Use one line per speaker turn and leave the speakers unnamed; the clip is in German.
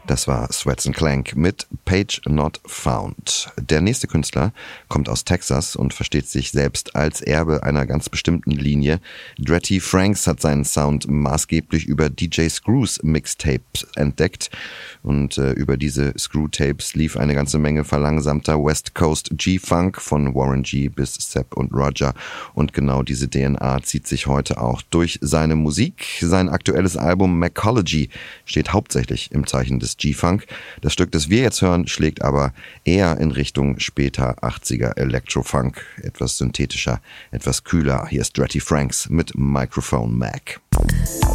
Das war Sweats & Clank mit Page Not Found. Der nächste Künstler kommt aus Texas und versteht sich selbst als Erbe einer ganz bestimmten Linie. Dretty Franks hat seinen Sound maßgeblich über DJ Screws Mixtapes entdeckt. Und über diese Screw-Tapes lief eine ganze Menge verlangsamter West Coast G-Funk von Warren G bis Sepp und Roger. Und genau diese DNA zieht sich heute auch durch seine Musik. Sein aktuelles Album Macology steht hauptsächlich im Zeichen des G-Funk. Das Stück, das wir jetzt hören, schlägt aber eher in Richtung später 80er Electro-Funk. Etwas synthetischer, etwas kühler. Hier ist Dretty Franks mit Microphone Mac.